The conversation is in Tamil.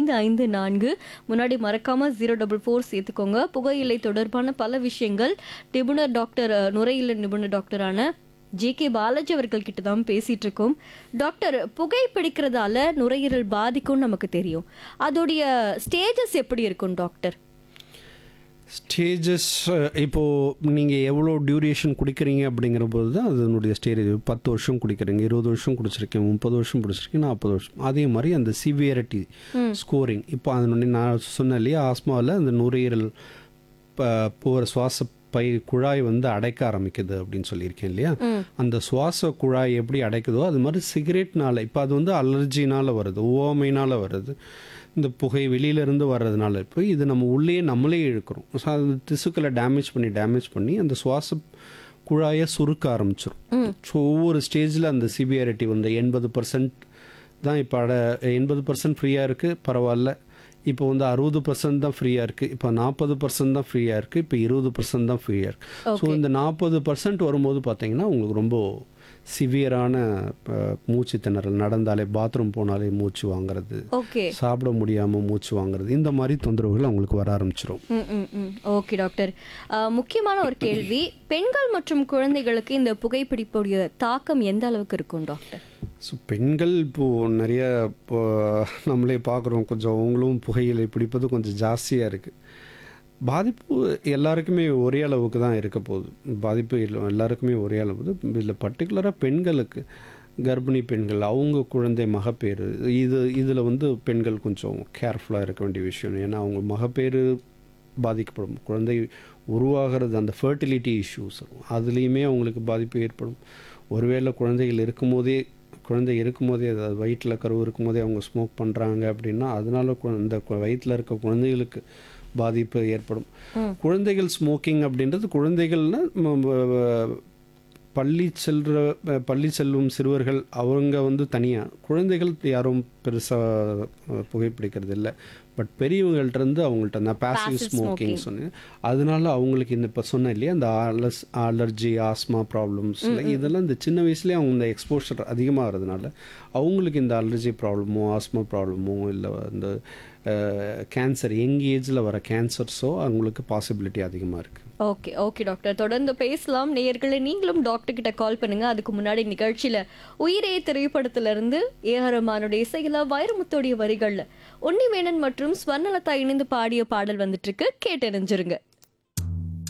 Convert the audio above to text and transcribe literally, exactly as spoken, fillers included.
ஐந்து ஐந்து நான்கு. முன்னாடி மறக்காம ஜீரோ டபுள் ஃபோர் சேர்த்துக்கோங்க. புகையிலை தொடர்பான பல விஷயங்கள் நிபுணர் டாக்டர் அஹ், நுரையீரல் நிபுணர் டாக்டரான ஜே கே பாலாஜி அவர்கள் கிட்ட தான் பேசிட்டு இருக்கோம். டாக்டர், புகை பிடிக்கிறதால நுரையீரல் பாதிக்கும் நமக்கு தெரியும். அதோடைய ஸ்டேஜஸ் எப்படி இருக்கும் டாக்டர்? ஸ்டேஜஸ் இப்போது நீங்கள் எவ்வளோ டியூரேஷன் குடிக்கிறீங்க அப்படிங்கிற போது தான் அதனுடைய ஸ்டேஜ். பத்து வருஷம் குடிக்கிறீங்க, இருபது வருஷம் குடிச்சிருக்கேன், முப்பது வருஷம் குடிச்சிருக்கேன், நாற்பது வருஷம். அதே மாதிரி அந்த சிவியரிட்டி ஸ்கோரிங். இப்போ அதனுடைய நான் சொன்னேன் இல்லையா, ஆஸ்மாவில் அந்த நுரையீரல் போகிற சுவாச பை குழாய் வந்து அடைக்க ஆரம்பிக்குது அப்படின்னு சொல்லியிருக்கேன் இல்லையா. அந்த சுவாச குழாய் எப்படி அடைக்குதோ அது மாதிரி சிகரெட்னால, இப்போ அது வந்து அலர்ஜினால் வருது, ஓமையினால் வருது, இந்த புகை வெளியிலேருந்து வர்றதுனால இப்போ இது நம்ம உள்ளே நம்மளே இழுக்கிறோம். ஸோ அது திசுக்களை டேமேஜ் பண்ணி டேமேஜ் பண்ணி அந்த சுவாச குழாயை சுருக்க ஆரம்பிச்சிடும். ஸோ ஒவ்வொரு ஸ்டேஜில் அந்த சிவியாரிட்டி வந்து எண்பது பர்சன்ட் தான் இப்போ அட எண்பது பர்சன்ட் ஃப்ரீயாக இருக்குது, பரவாயில்ல. இப்போ வந்து அறுபது பர்சன்ட் தான் ஃப்ரீயாக இருக்குது, இப்போ நாற்பது பர்சன்ட் தான் ஃப்ரீயாக இருக்குது, இப்போ இருபது பர்சன்ட் தான் ஃப்ரீயாக இருக்குது. ஸோ இந்த நாற்பது பர்சன்ட் வரும்போது பார்த்தீங்கன்னா உங்களுக்கு ரொம்ப சிவியரான மூச்சு திணறல், நடந்தாலே பாத்ரூம் போனாலே மூச்சு வாங்குறது, ஓகே, சாப்பிட முடியாமல் மூச்சு வாங்குறது, இந்த மாதிரி தொந்தரவுகள் அவங்களுக்கு வர ஆரம்பிச்சிடும். ஓகே டாக்டர், அஹ், முக்கியமான ஒரு கேள்வி, பெண்கள் மற்றும் குழந்தைகளுக்கு இந்த புகைப்பிடிப்புடைய தாக்கம் எந்த அளவுக்கு இருக்கும் டாக்டர்? ஸோ பெண்கள் இப்போது நிறைய இப்போ நம்மளே பார்க்குறோம், கொஞ்சம் அவங்களும் புகையிலை பிடிப்பது கொஞ்சம் ஜாஸ்தியாக இருக்குது. பாதிப்பு எல்லாருக்குமே ஒரே அளவுக்கு தான் இருக்க போகுது. பாதிப்பு எல்லா- எல்லாருக்குமே ஒரே அளவு. இதில் பர்டிகுலராக பெண்களுக்கு, கர்ப்பிணி பெண்கள், அவங்க குழந்தை மகப்பேறு, இது இதில் வந்து பெண்கள் கொஞ்சம் கேர்ஃபுல்லாக இருக்க வேண்டிய விஷயம். ஏன்னா அவங்க மகப்பேறு பாதிக்கப்படும், குழந்தை உருவாகிறது, அந்த ஃபர்டிலிட்டி இஷ்யூஸ் அதுலேயுமே அவங்களுக்கு பாதிப்பு ஏற்படும். ஒருவேளை குழந்தைகள் இருக்கும்போதே குழந்தை இருக்கும்போதே அதாவது வயிற்றில் கரு இருக்கும்போதே அவங்க ஸ்மோக் பண்ணுறாங்க அப்படின்னா அதனால கு- இந்த கு- வயிற்றில் இருக்க குழந்தைகளுக்கு பாதிப்பு ஏற்படும். குழந்தைகள் ஸ்மோக்கிங் அப்படின்றது குழந்தைகள்னா ம- ம- பள்ளி செல்ற பள்ளி செல்லும் சிறுவர்கள் அவங்க வந்து தனியாக, குழந்தைகள் யாரும் பெருசாக புகைப்பிடிக்கிறது இல்லை. பட் பெரியவங்கள்ட்ட அவங்கள்ட்ட அந்த பாசிவ் Passive ஸ்மோக்கிங் smoking. சொன்னேன். அதனால அவங்களுக்கு இந்த இப்போ சொன்னேன் இல்லையா, இந்த அலஸ் அலர்ஜி, ஆஸ்மா ப்ராப்ளம்ஸ் இதெல்லாம் இந்த சின்ன வயசுலேயே அவங்க இந்த எக்ஸ்போஷர் அதிகமாகிறதுனால அவங்களுக்கு இந்த அலர்ஜி ப்ராப்ளமோ ஆஸ்மா ப்ராப்ளமோ இல்லை இந்த கேன்சர், யங் ஏஜில் வர கேன்சர்ஸோ அவங்களுக்கு பாசிபிலிட்டி அதிகமாக இருக்குது. ஓகே ஓகே டாக்டர், தொடர்ந்து பேசலாம். நேயர்களே, நீங்களும் டாக்டர் கிட்ட கால் பண்ணுங்க. அதுக்கு முன்னாடி நிகழ்ச்சியில உயிரே திரைப்படத்துல இருந்து ஏஆர் ரஹ்மானுடைய இசையில வைரமுத்தோடைய வரிகள்ல உன்னிவேணன் மற்றும் ஸ்வர்ணலதா இணைந்து பாடிய பாடல் வந்துட்டு இருக்கு, கேட்டறிஞ்சிருங்க.